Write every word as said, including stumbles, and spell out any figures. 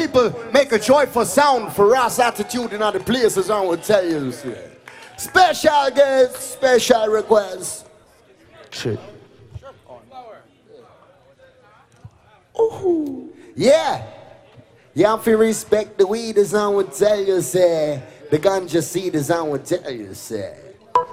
people make a joyful sound for Ross Attitude in other places, I will tell you. Special guest, special request. Shit. Ooh. Yeah. You have to respect the weed, as I would tell you, say. The ganja seed, as I would tell you, say.